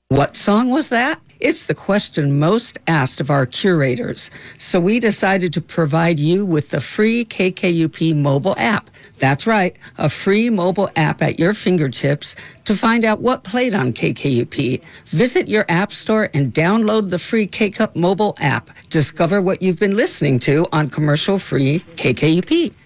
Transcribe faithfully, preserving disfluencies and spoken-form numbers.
What song was that? It's the question most asked of our curators. So we decided to provide you with the free K K U P mobile app. That's right, a free mobile app at your fingertips to find out what played on K K U P. Visit your app store and download the free K-Cup mobile app. Discover what you've been listening to on commercial-free K K U P.